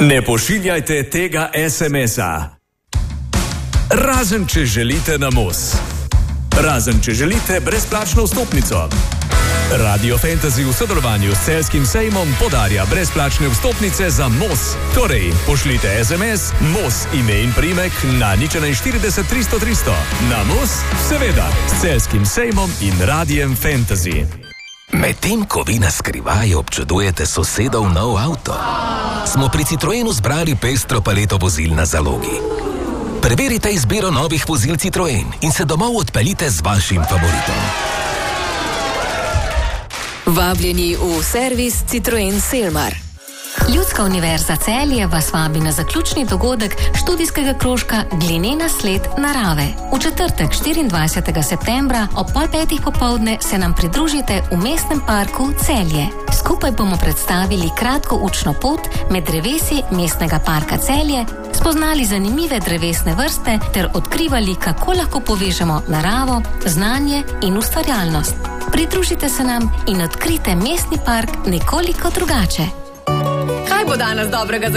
Ne pošiljajte tega SMS-a. Razen, če želite na Mos. Razen, če želite brezplačno vstopnico. Radio Fantasy v sodelovanju s Celjskim sejmom podarja brezplačne vstopnice za Mos. Torej, pošljite SMS Mos, ime in priimek na 041 300 300. Na Mos, seveda, s Celjskim sejmom in Radiem Fantasy. Medtem ko vi na skrivaj občudujete sosedov nov avto, smo pri Citroenu zbrali pestro paleto vozil na zalogi. Preverite izbiro novih vozil Citroen in se domov odpeljite z vašim favoritom. Vabljeni v servis Citroen Selmar. Ljudska univerza Celje vas vabi na zaključni dogodek študijskega krožka Glinena sled narave. V četrtek 24. septembra ob 4:30 popoldne se nam pridružite v mestnem parku Celje. Skupaj bomo predstavili kratko učno pot med drevesi mestnega parka Celje, spoznali zanimive drevesne vrste ter odkrivali, kako lahko povežemo naravo, znanje in ustvarjalnost. Pridružite se nam in odkrite mestni park nekoliko drugače. Kaj bo danes dobrega